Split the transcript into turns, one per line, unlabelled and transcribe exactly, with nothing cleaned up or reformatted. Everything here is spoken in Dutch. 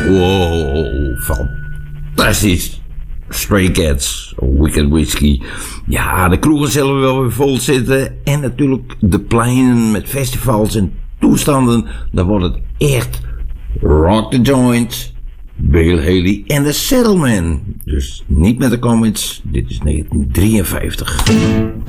Wow, fantastisch. Stray Cats, Wicked Whiskey. Ja, de kroegen zullen wel weer vol zitten. En natuurlijk de pleinen met festivals en toestanden. Dan wordt het echt rock the joint. Bill Haley en de Settlement. Dus niet met de comments. Dit is negentien drieënvijftig.